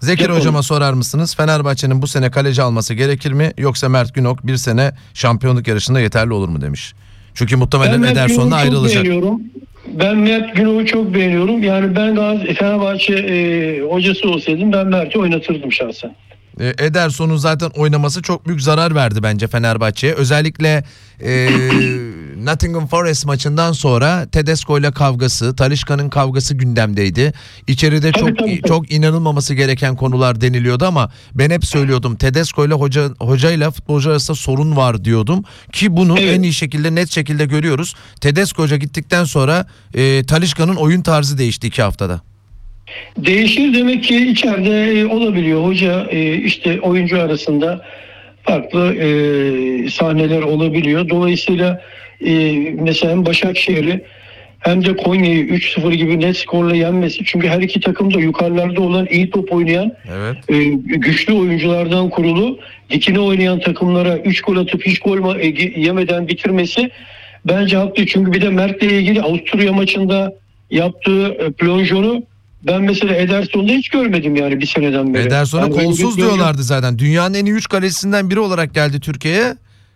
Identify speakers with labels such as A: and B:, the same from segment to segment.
A: Zekir
B: Yapalım.
A: hocama sorar mısınız? Fenerbahçe'nin bu sene kaleci alması gerekir mi? Yoksa Mert Günok bir sene şampiyonluk yarışında yeterli olur mu demiş. Çünkü muhtemelen Ederson'la ayrılacak.
B: Ben Mert Günok'u çok beğeniyorum. Yani ben Fenerbahçe hocası olsaydım ben Mert'i oynatırdım şahsen.
A: Ederson'un zaten oynaması çok büyük zarar verdi bence Fenerbahçe'ye. Özellikle Nottingham Forest maçından sonra Tedesco ile kavgası, Talisca'nın kavgası gündemdeydi. İçeride
B: Tabii.
A: çok inanılmaması gereken konular deniliyordu ama ben hep söylüyordum. Tedesco ile hocayla futbolcu arasında sorun var diyordum ki bunu en iyi şekilde, net şekilde görüyoruz. Tedesco hoca gittikten sonra Talisca'nın oyun tarzı değişti 2 haftada.
B: Değişir demek ki içeride olabiliyor. Hoca işte oyuncu arasında farklı sahneler olabiliyor. Dolayısıyla mesela hem Başakşehir'i hem de Konya'yı 3-0 gibi net skorla yenmesi. Çünkü her iki takım da yukarılarda olan, iyi top oynayan, güçlü oyunculardan kurulu, dikine oynayan takımlara 3 gol atıp hiç gol yemeden bitirmesi bence haklı. Çünkü bir de Mert'le ilgili Avusturya maçında yaptığı plonjonu ben mesela Ederson'da hiç görmedim yani bir seneden beri.
A: Ederson'a
B: yani
A: kolsuz diyorlardı zaten. Dünyanın en iyi 3 kalecisinden biri olarak geldi Türkiye'ye.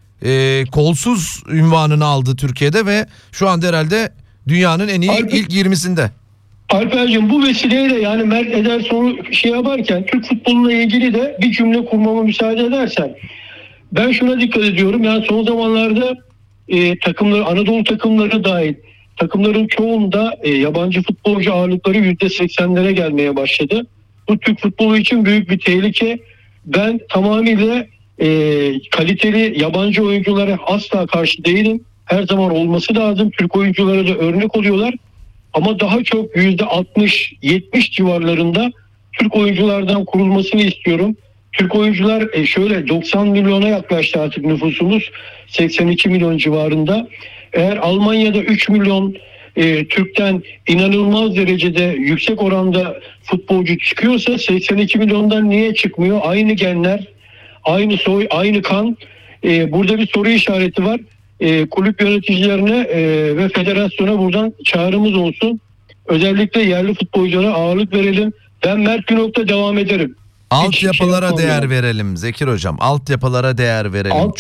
A: Kolsuz ünvanını aldı Türkiye'de ve şu anda herhalde dünyanın en iyi ilk 20'sinde.
B: Alper'cim bu vesileyle yani Mert Ederson'u yaparken Türk futboluna ilgili de bir cümle kurmama müsaade edersen. Ben şuna dikkat ediyorum. Yani son zamanlarda takımlar, Anadolu takımları dahil takımların çoğunda yabancı futbolcu ağırlıkları %80'lere gelmeye başladı. Bu Türk futbolu için büyük bir tehlike. Ben tamamıyla kaliteli yabancı oyunculara asla karşı değilim. Her zaman olması lazım. Türk oyunculara da örnek oluyorlar. Ama daha çok %60-70 civarlarında Türk oyunculardan kurulmasını istiyorum. Türk oyuncular şöyle 90 milyona yaklaştı artık nüfusumuz. 82 milyon civarında. Eğer Almanya'da 3 milyon Türk'ten inanılmaz derecede yüksek oranda futbolcu çıkıyorsa 82 milyondan niye çıkmıyor? Aynı genler, aynı soy, aynı kan. Burada bir soru işareti var. Kulüp yöneticilerine ve federasyona buradan çağrımız olsun. Özellikle yerli futbolculara ağırlık verelim. Ben Mert Günok'ta devam ederim.
A: Altyapılara değer verelim Zekir hocam. Altyapılara değer verelim.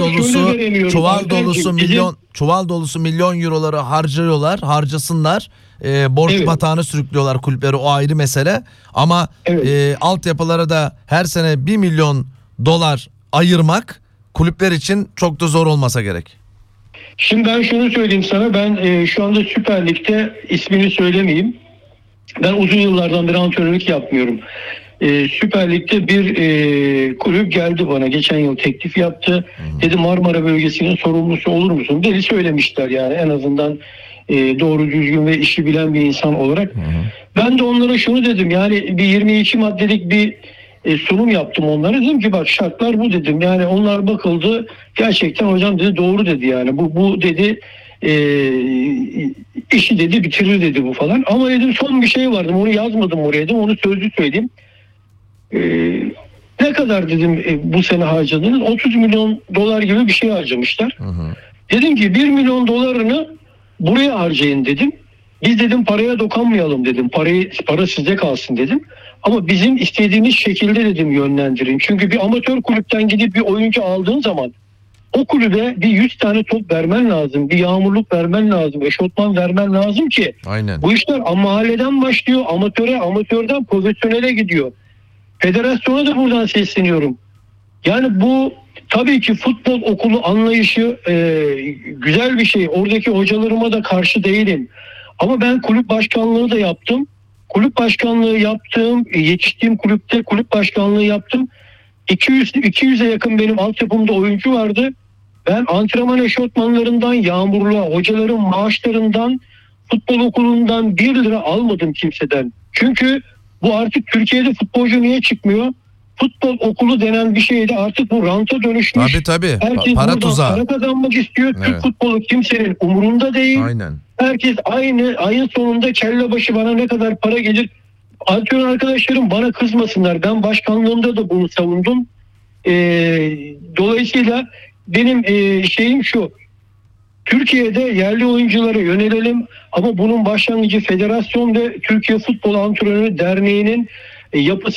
A: Çuval dolusu milyon euroları harcasınlar. Borç batağına sürüklüyorlar kulüpleri, o ayrı mesele. Ama altyapılara da her sene 1 milyon dolar ayırmak kulüpler için çok da zor olmasa gerek.
B: Şimdi ben şunu söyleyeyim sana. Ben şu anda Süper Lig'de, ismini söylemeyeyim. Ben uzun yıllardan beri antrenörlük yapmıyorum. Süper Lig'de bir kulüp geldi bana. Geçen yıl teklif yaptı. Dedi Marmara bölgesinin sorumlusu olur musun? Dedi, söylemişler yani en azından doğru düzgün ve işi bilen bir insan olarak. Ben de onlara şunu dedim. Yani bir 22 maddelik bir sunum yaptım onlara. Dedim ki bak şartlar bu dedim. Yani onlar bakıldı. Gerçekten hocam dedi doğru dedi yani. Bu dedi işi dedi bitirir dedi bu falan. Ama dedim son bir şey vardı. Onu yazmadım oraya dedim. Onu sözlü söyleyeyim. Ne kadar dedim bu sene harcadınız? 30 milyon dolar gibi bir şey harcamışlar. Dedim ki 1 milyon dolarını buraya harcayın dedim. Biz dedim paraya dokunmayalım dedim. Para size kalsın dedim. Ama bizim istediğimiz şekilde dedim yönlendirin. Çünkü bir amatör kulüpten gidip bir oyuncu aldığın zaman o kulübe bir 100 tane top vermen lazım. Bir yağmurluk vermen lazım. Eşofman vermen lazım ki. Bu işler mahalleden başlıyor. Amatörden profesyonele gidiyor. Federasyona da buradan sesleniyorum. Yani bu tabii ki futbol okulu anlayışı güzel bir şey. Oradaki hocalarıma da karşı değilim. Ama ben kulüp başkanlığı da yaptım. Kulüp başkanlığı yaptım. Yetiştiğim kulüpte kulüp başkanlığı yaptım. 200'e yakın benim altyapımda oyuncu vardı. Ben antrenman eşofmanlarından, yağmurluğa, hocaların maaşlarından, futbol okulundan 1 lira almadım kimseden. Çünkü bu artık Türkiye'de futbolcu niye çıkmıyor? Futbol okulu denen bir şeyde artık bu ranta dönüşmüş.
A: Tabii.
B: Herkes
A: Para tuzağı.
B: para kazanmak istiyor. Türk futbolu kimsenin umurunda değil. Herkes ayın sonunda kelle başı bana ne kadar para gelir. Antrenör arkadaşlarım bana kızmasınlar. Ben başkanlığımda da bunu savundum. Dolayısıyla benim şeyim şu. Türkiye'de yerli oyunculara yönelelim ama bunun başlangıcı federasyon ve Türkiye Futbol Antrenörü Derneği'nin yapısı.